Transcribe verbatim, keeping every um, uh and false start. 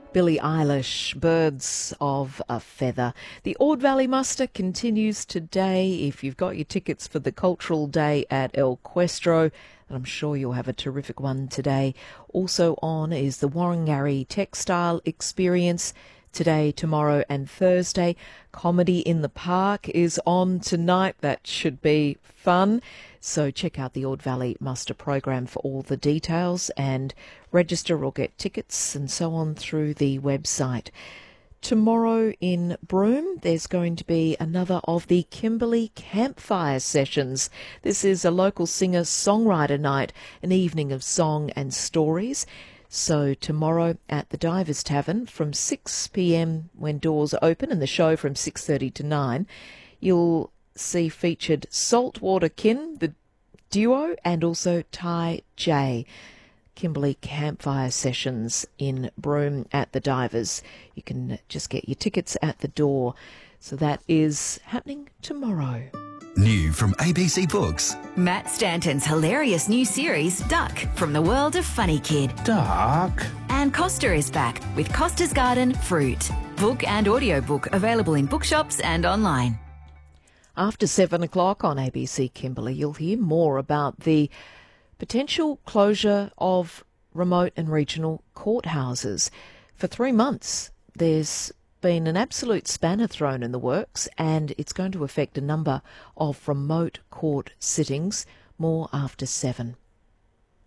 Billie Eilish, Birds of a Feather. The Ord Valley Muster continues today. If you've got your tickets for the Cultural Day at El Questro, and I'm sure you'll have a terrific one today. Also on is the Warringary Textile Experience today, tomorrow and Thursday. Comedy in the Park is on tonight. That should be fun. So check out the Ord Valley Muster program for all the details and register or get tickets and so on through the website. Tomorrow in Broome, there's going to be another of the Kimberley Campfire Sessions. This is a local singer-songwriter night, an evening of song and stories. So tomorrow at the Divers Tavern from six p m when doors open and the show from six thirty to nine, you'll see featured Saltwater Kin, the duo, and also Ty J. Kimberley Campfire Sessions in Broome at the Divers. You can just get your tickets at the door. So that is happening tomorrow. New from A B C Books. Matt Stanton's hilarious new series, Duck, from the world of Funny Kid. Duck. And Costa is back with Costa's Garden Fruit. Book and audiobook available in bookshops and online. After seven o'clock on A B C Kimberley, you'll hear more about the potential closure of remote and regional courthouses. For three months, there's been an absolute spanner thrown in the works, and it's going to affect a number of remote court sittings. More after seven.